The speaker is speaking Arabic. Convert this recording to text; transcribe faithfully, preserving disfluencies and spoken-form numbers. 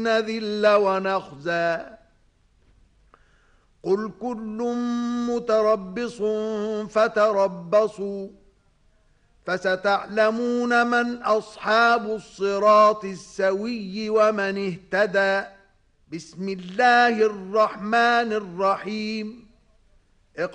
نذل ونخزى قل كل متربص فتربصوا فستعلمون من أصحاب الصراط السوي ومن اهتدى. بسم الله الرحمن الرحيم